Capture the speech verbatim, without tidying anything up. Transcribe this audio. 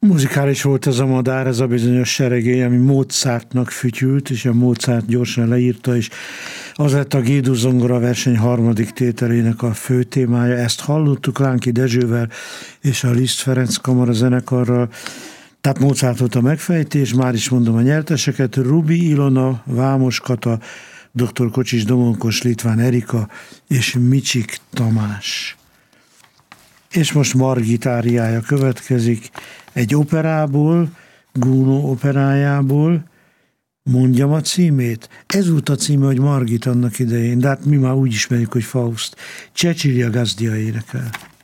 Muzikális volt ez a madár, ez a bizonyos seregély, ami Mozartnak fütyült, és a Mozart gyorsan leírta, és az lett a G-dur zongora verseny harmadik tételének a fő témája. Ezt hallottuk Lánki Dezsővel és a Liszt Ferenc Kamara zenekarral. Tehát Mozart volt a megfejtés, már is mondom a nyerteseket: Rubi Ilona, Vámos Kata, dr. Kocsis Domonkos, Litván Erika és Micsik Tamás. És most Margit áriája következik, egy operából, Gounod operájából. Mondjam a címét? Ez volt a címe, hogy Margit annak idején, de hát mi már úgy ismerjük, hogy Faust. Cecilia Gazdia énekel.